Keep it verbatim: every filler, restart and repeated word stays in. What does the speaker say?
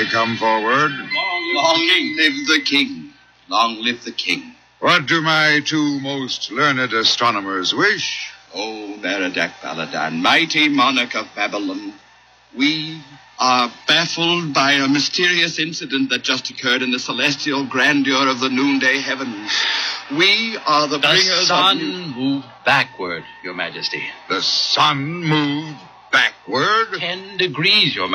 come forward. Long, long live the king. Long live the king. What do my two most learned astronomers wish? O Merodach Baladan, mighty monarch of Babylon, we are baffled by a mysterious incident that just occurred in the celestial grandeur of the noonday heavens. We are the, the bringers sun of... sun moved backward, Your Majesty. The sun moved backward? Ten degrees, Your